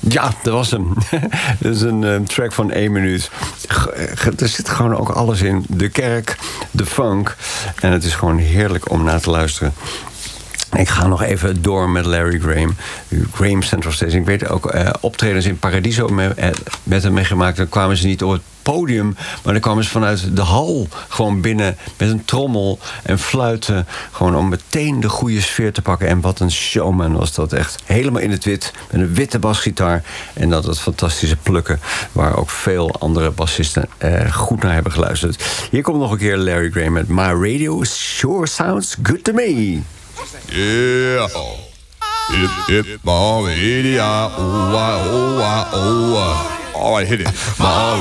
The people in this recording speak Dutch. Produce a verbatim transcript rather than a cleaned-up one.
Ja, dat was hem. Dat is een uh, track van één minuut. Er zit gewoon ook alles in. De kerk, de funk. En het is gewoon heerlijk om naar te luisteren. Ik ga nog even door met Larry Graham. Graham Central Station. Ik weet ook uh, optredens in Paradiso met, uh, met hem meegemaakt. Dan kwamen ze niet op het podium, maar dan kwamen ze vanuit de hal gewoon binnen met een trommel en fluiten. Gewoon om meteen de goede sfeer te pakken. En wat een showman was dat echt. Helemaal in het wit, met een witte basgitaar. En dat het fantastische plukken, waar ook veel andere bassisten uh, goed naar hebben geluisterd. Hier komt nog een keer Larry Graham met My Radio Sure Sounds Good To Me. Yeah. Hip, hip, my radio, oh, oh, oh, oh. All right, hit it. My